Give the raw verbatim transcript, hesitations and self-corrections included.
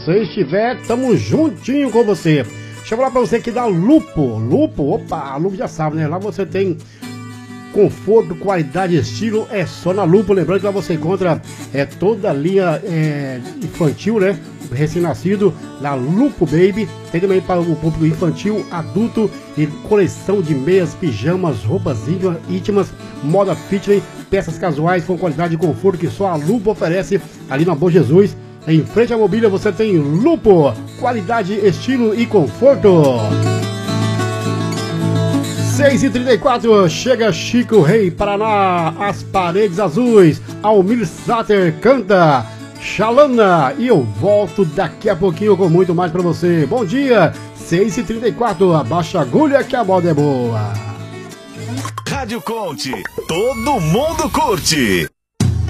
você estiver, tamo juntinho com você. Chegou lá pra você que dá Lupo. Lupo, opa, Lupo já sabe, né? Lá você tem conforto, qualidade e estilo, é só na Lupo. Lembrando que lá você encontra é, toda a linha é, infantil, né? Recém-nascido, na Lupo Baby. Tem também para o público infantil, adulto e coleção de meias, pijamas, roupas íntimas, moda fitness, peças casuais com qualidade e conforto que só a Lupo oferece ali na Bom Jesus. Em frente à mobília você tem Lupo, qualidade, estilo e conforto. seis e trinta e quatro, chega Chico Rei Paraná, As Paredes Azuis, Almir Sater canta Xalana, e eu volto daqui a pouquinho com muito mais pra você. Bom dia, seis e trinta e quatro, abaixa a agulha que a moda é boa. Rádio Conte, todo mundo curte.